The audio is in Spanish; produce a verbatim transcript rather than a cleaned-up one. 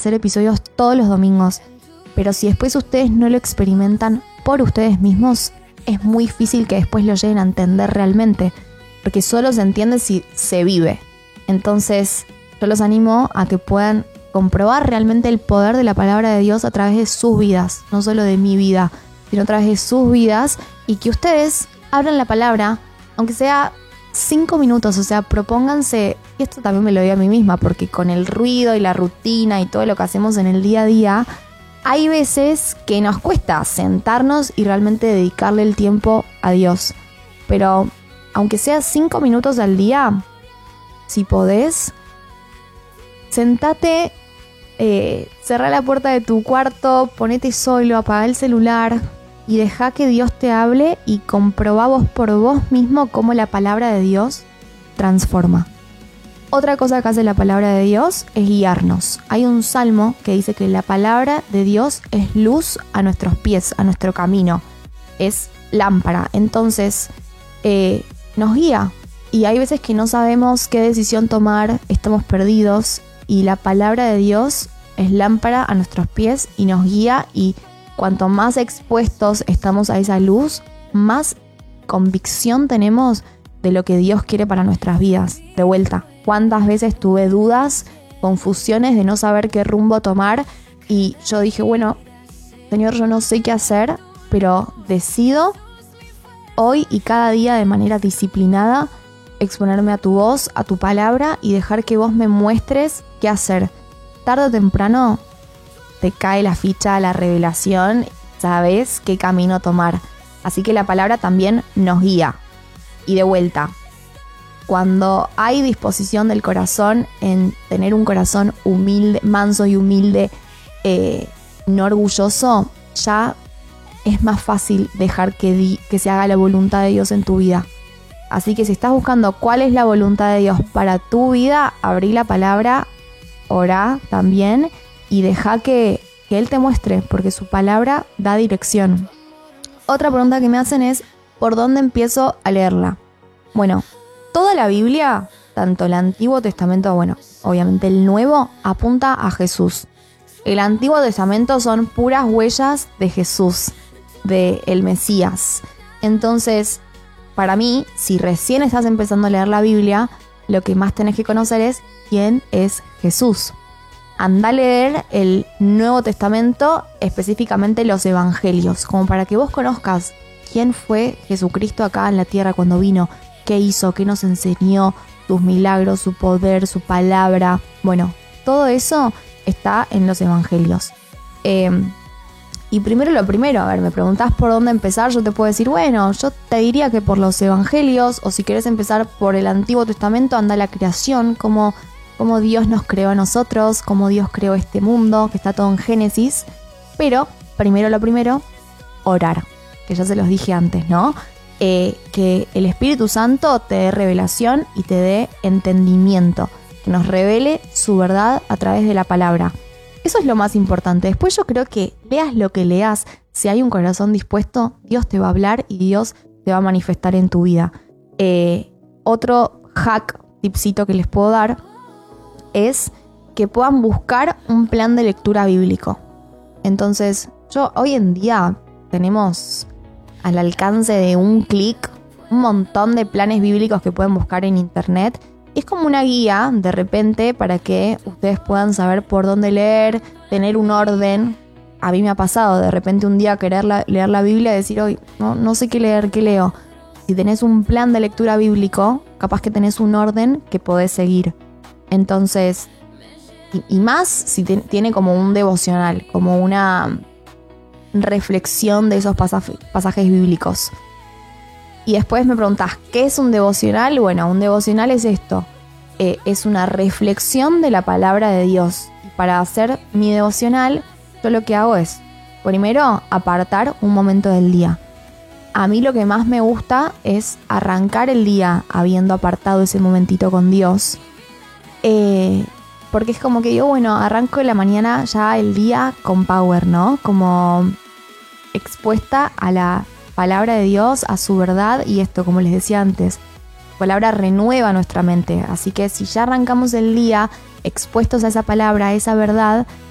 hacer episodios todos los domingos. Pero si después ustedes no lo experimentan por ustedes mismos, es muy difícil que después lo lleguen a entender realmente. Porque solo se entiende si se vive. Entonces, yo los animo a que puedan comprobar realmente el poder de la palabra de Dios a través de sus vidas. No solo de mi vida, sino a través de sus vidas. Y que ustedes abran la palabra, aunque sea cinco minutos, o sea, propónganse, y esto también me lo digo a mí misma, porque con el ruido y la rutina y todo lo que hacemos en el día a día, hay veces que nos cuesta sentarnos y realmente dedicarle el tiempo a Dios. Pero aunque sea cinco minutos al día, si podés, sentate, eh, cerrá la puerta de tu cuarto, ponete solo, apagá el celular y deja que Dios te hable y comprobá vos por vos mismo cómo la palabra de Dios transforma. Otra cosa que hace la palabra de Dios es guiarnos. Hay un salmo que dice que la palabra de Dios es luz a nuestros pies, a nuestro camino. Es lámpara. Entonces, eh, nos guía. Y hay veces que no sabemos qué decisión tomar, estamos perdidos. Y la palabra de Dios es lámpara a nuestros pies y nos guía. Y cuanto más expuestos estamos a esa luz, más convicción tenemos de lo que Dios quiere para nuestras vidas. De vuelta, cuántas veces tuve dudas, confusiones de no saber qué rumbo tomar y yo dije, bueno, Señor, yo no sé qué hacer, pero decido hoy y cada día de manera disciplinada exponerme a tu voz, a tu palabra y dejar que vos me muestres qué hacer. Tarde o temprano te cae la ficha, la revelación, sabes qué camino tomar. Así que la palabra también nos guía. Y de vuelta, cuando hay disposición del corazón en tener un corazón humilde, manso y humilde, eh, no orgulloso, ya es más fácil dejar que, di, que se haga la voluntad de Dios en tu vida. Así que si estás buscando cuál es la voluntad de Dios para tu vida, abrí la palabra, orá también y deja que, que Él te muestre, porque su palabra da dirección. Otra pregunta que me hacen es, ¿por dónde empiezo a leerla? Bueno, toda la Biblia, tanto el Antiguo Testamento, bueno, obviamente el Nuevo, apunta a Jesús. El Antiguo Testamento son puras huellas de Jesús, de el Mesías. Entonces, para mí, si recién estás empezando a leer la Biblia, lo que más tenés que conocer es quién es Jesús. Anda a leer el Nuevo Testamento, específicamente los Evangelios, como para que vos conozcas quién fue Jesucristo acá en la tierra cuando vino, qué hizo, qué nos enseñó, sus milagros, su poder, su palabra. Bueno, todo eso está en los Evangelios. Eh, y primero lo primero, a ver, me preguntás por dónde empezar, yo te puedo decir, bueno, yo te diría que por los Evangelios, o si querés empezar por el Antiguo Testamento, anda a la creación, cómo, cómo Dios nos creó a nosotros, cómo Dios creó este mundo, que está todo en Génesis. Pero, primero lo primero, orar. Que ya se los dije antes, ¿no? Eh, que el Espíritu Santo te dé revelación y te dé entendimiento, que nos revele su verdad a través de la palabra. Eso es lo más importante. Después yo creo que leas lo que leas, si hay un corazón dispuesto, Dios te va a hablar y Dios te va a manifestar en tu vida. Eh, otro hack, tipcito que les puedo dar, es que puedan buscar un plan de lectura bíblico. Entonces, yo hoy en día tenemos al alcance de un clic un montón de planes bíblicos que pueden buscar en internet. Es como una guía de repente para que ustedes puedan saber por dónde leer, tener un orden. A mí me ha pasado de repente un día querer la, leer la Biblia y decir, hoy no, no sé qué leer, qué leo. Si tenés un plan de lectura bíblico, capaz que tenés un orden que podés seguir. Entonces, y, y más si te, tiene como un devocional, como una reflexión de esos pasaje, pasajes bíblicos. Y después me preguntás, ¿qué es un devocional? Bueno, un devocional es esto, eh, es una reflexión de la palabra de Dios. Y para hacer mi devocional, yo lo que hago es, primero, apartar un momento del día. A mí lo que más me gusta es arrancar el día habiendo apartado ese momentito con Dios. Eh, porque es como que digo, bueno, arranco en la mañana ya el día con power, ¿no? Como expuesta a la palabra de Dios, a su verdad, y esto, como les decía antes, la palabra renueva nuestra mente. Así que si ya arrancamos el día expuestos a esa palabra, a esa verdad,